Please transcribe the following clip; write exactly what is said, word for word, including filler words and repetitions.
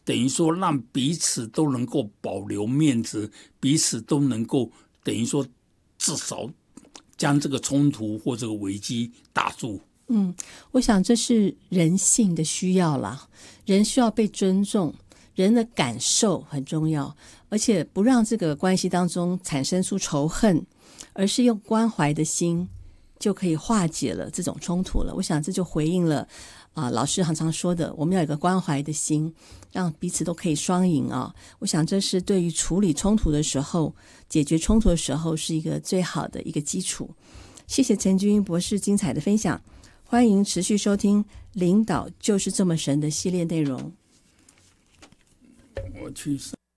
等于说让彼此都能够保留面子，彼此都能够等于说至少将这个冲突或这个危机打住。 嗯，我想这是人性的需要啦，人需要被尊重，人的感受很重要，而且不让这个关系当中产生出仇恨，而是用关怀的心就可以化解了这种冲突了。我想这就回应了啊、呃，老师常常说的，我们要有一个关怀的心，让彼此都可以双赢啊。我想这是对于处理冲突的时候，解决冲突的时候是一个最好的一个基础。谢谢陈君英博士精彩的分享，欢迎持续收听《领导就是这么神》的系列内容。 我去。